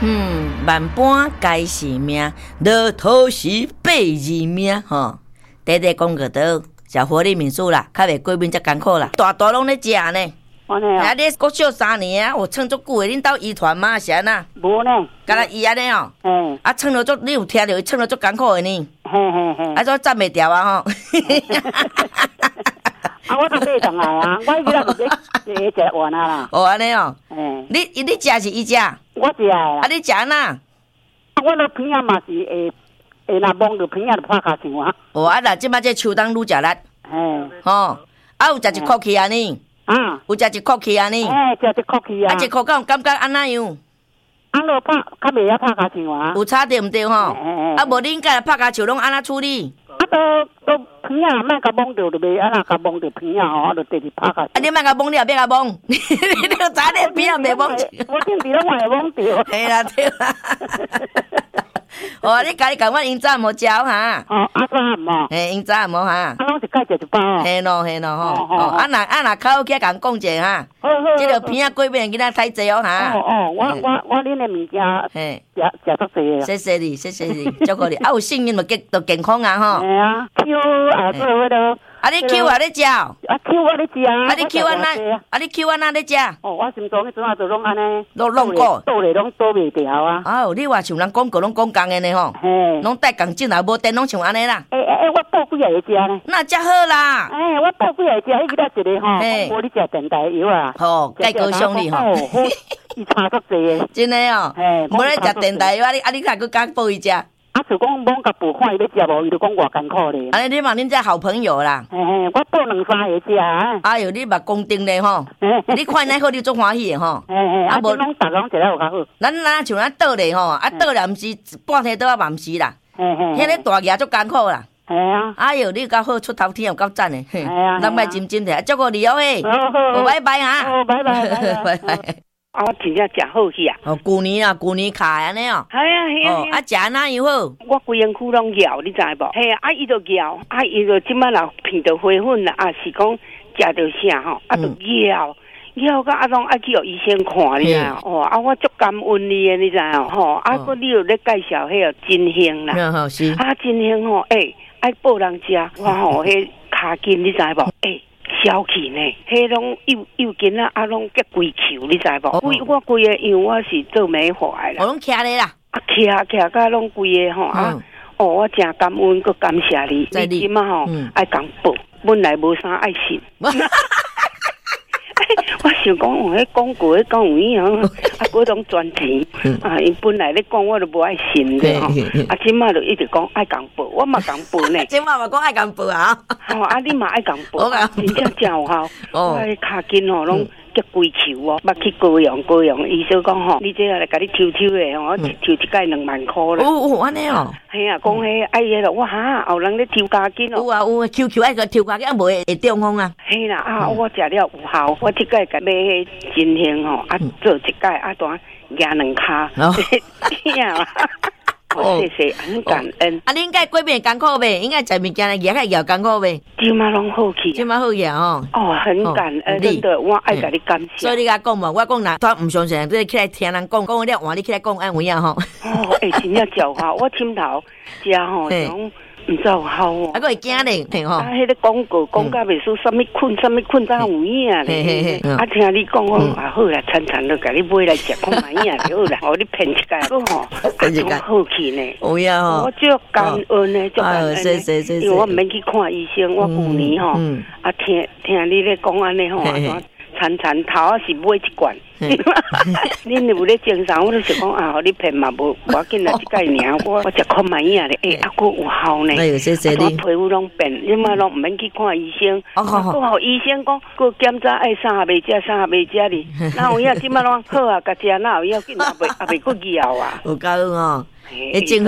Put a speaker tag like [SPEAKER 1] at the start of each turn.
[SPEAKER 1] 万般皆是命，落土是八字命吼。短短讲个倒，食活力民宿啦，较袂过敏才艰苦啦，大大拢咧食呢。啊，你国小3年啊，我撑足久的，恁兜遗传吗？是安那？
[SPEAKER 2] 无呢，
[SPEAKER 1] 敢若伊安尼哦。啊，撑了足，你有听着伊撑了足艰苦的呢。啊，怎站袂掉啊吼？
[SPEAKER 2] 啊，我都买上来啊，我迄个就食完啦。
[SPEAKER 1] 哦，安尼哦。你食是伊食？
[SPEAKER 2] 我食的啦。
[SPEAKER 1] 啊，你食安那？
[SPEAKER 2] 我那片仔嘛是会若摸着片仔就拍骹上啊。
[SPEAKER 1] 哦，啊，那即摆这秋冬愈食力。吼，啊，有食一箍去啊呢？有食一箍去啊呢？
[SPEAKER 2] 食一箍去啊。
[SPEAKER 1] 啊，一箍敢有感觉安那样？
[SPEAKER 2] 啊，落拍较袂晓拍骹上啊。
[SPEAKER 1] 有差对毋对吼？啊，无恁家拍骹树拢安那处理？
[SPEAKER 2] 啊，都片仔莫甲摸着就袂啊，若甲摸着片仔吼，啊，就直直拍骹。啊，
[SPEAKER 1] 你莫甲摸，你也别甲摸，你就早点片仔袂摸。
[SPEAKER 2] 我顶时拢会摸着。
[SPEAKER 1] 嘿啦，对啦。哦，你家己讲我因早无交哈？
[SPEAKER 2] 哦，啊早无。
[SPEAKER 1] 嘿，因早无哈？
[SPEAKER 2] 啊，拢是介食一包哦。
[SPEAKER 1] 嘿咯吼。哦，啊若口起甲讲者哈。好。即个片仔过敏囡仔太济哦哈。
[SPEAKER 2] 我恁的物件，嘿，食足济啊。
[SPEAKER 1] 谢谢你，祝福你。啊，有幸运就健康啊吼。
[SPEAKER 2] 嘿啊，Q 啊做迄落。
[SPEAKER 1] 啊，你 Q 啊，你食？啊
[SPEAKER 2] Q 啊，你食啊？
[SPEAKER 1] 啊，你 Q 啊那？啊，你 Q 啊那？你食？
[SPEAKER 2] 哦，我心脏迄阵啊，就拢安尼，
[SPEAKER 1] 拢过，
[SPEAKER 2] 倒咧拢倒袂掉啊。
[SPEAKER 1] 哦，你话像人广告拢讲共的呢吼，拢带共进来，无电拢像安尼啦。
[SPEAKER 2] 我倒几下会食呢？
[SPEAKER 1] 那遮好啦。
[SPEAKER 2] 我倒几下食，迄个一个吼，无你食电台药啊。
[SPEAKER 1] 吼，介高兄弟吼。
[SPEAKER 2] 伊差足济诶。
[SPEAKER 1] 真诶哦。无咧食电台药，你还佫敢报伊食？
[SPEAKER 2] 啊，就讲罔甲报看伊要食无，伊就讲偌艰苦咧。
[SPEAKER 1] 安尼你嘛恁遮好朋友啦。
[SPEAKER 2] 我报2、3下食啊。
[SPEAKER 1] 哎哟，你嘛公定咧吼。你看哪好，你足欢喜诶吼。
[SPEAKER 2] 啊无拢逐拢食了有较好。
[SPEAKER 1] 咱像咱倒咧吼，啊倒咧毋是半天倒啊嘛毋是啦。遐个大牙足艰苦啦。哎哟，你够好出头天又够赞诶。咱莫真者，祝福你哦嘿。好，拜拜哈。
[SPEAKER 2] 拜拜。啊，我真正食好去啊！
[SPEAKER 1] 哦，旧年卡安尼哦。
[SPEAKER 2] 系啊。
[SPEAKER 1] 啊，食哪样好？
[SPEAKER 2] 我规身躯拢咬，你知无？系啊，伊就咬，伊就即摆若片着花粉啦，是讲食着啥吼，就咬到拢去互医生看你啊！我足感恩你诶，你知吼？佫你又咧介绍迄个金星啦，
[SPEAKER 1] 是。
[SPEAKER 2] 金星吼，爱报人食，我吼迄骹筋，你知无？消气呢，迄拢幼筋啊，拢结规球，你知无？我规个因为我是做美发的啦，
[SPEAKER 1] 我拢徛咧啦，
[SPEAKER 2] 徛甲拢规个吼我真感恩，佮感谢你，你即马吼爱讲报，本来无啥爱信。我想讲，迄广告迄讲有影，嗰种赚钱，因本来咧讲我都无爱信的吼，即马就一直讲爱讲报，我嘛讲报呢。
[SPEAKER 1] 即马嘛讲爱讲报啊，
[SPEAKER 2] 你嘛爱讲报，真正真有效。我骹筋吼拢结规球哦，捌去高阳，医生讲吼，你这来甲你抽的吼，抽一届2万块啦。
[SPEAKER 1] 安尼哦。
[SPEAKER 2] 系啊，讲迄爱迄咯，我后人咧抽骹筋哦。
[SPEAKER 1] 有，QQ 爱个抽骹筋，无会中风啊。
[SPEAKER 2] 系啦，我食了有效，我即届甲买迄金星吼，做一届当举2骹，谢谢，很感恩。
[SPEAKER 1] 恁该过敏艰苦袂？应该食物件来举较艰苦袂？
[SPEAKER 2] 即马拢好去，
[SPEAKER 1] 即马好去哦。
[SPEAKER 2] 很感恩，真的，我爱甲你感谢。
[SPEAKER 1] 所以你甲讲嘛，我讲若他毋相信，你起来听人讲了换你起来讲安有影吼。
[SPEAKER 2] 真正照效，我枕头食吼种。唔知有效哦，
[SPEAKER 1] 还佫会惊咧，吼！
[SPEAKER 2] 迄个广告讲甲袂输，啥物困才有影咧。听你讲我好啦，餐都甲你买来食，看买影就好啦。你骗一届，吼，好去呢。
[SPEAKER 1] 有影吼，
[SPEAKER 2] 我足感恩呢，足感恩。因为我毋免去看医生，我旧年吼，听你咧讲安尼吼，餐头是买一罐。恁有咧精神，我都是讲互你骗嘛，无要紧啦，即届尔，我食看买影咧，佫有效呢。
[SPEAKER 1] 哎呦，谢谢你。
[SPEAKER 2] 皮肤拢变，你嘛拢毋免去看医生。佫互医生讲，佫检查爱啥未食哩。哪有影即摆拢好啊，甲食哪有影，也袂佫咬啊。
[SPEAKER 1] 有够哦，